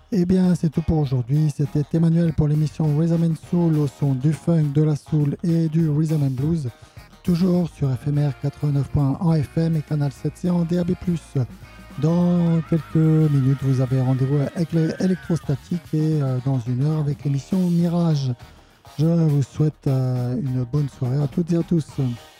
Eh bien, c'est tout pour aujourd'hui. C'était Emmanuel pour l'émission Rhythm and Soul au son du funk, de la soul et du rhythm and blues. Toujours sur FMR 89.1 en FM et Canal 7C en DAB+. Dans quelques minutes, vous avez rendez-vous avec l'électrostatique et dans une heure avec l'émission Mirage. Je vous souhaite une bonne soirée à toutes et à tous.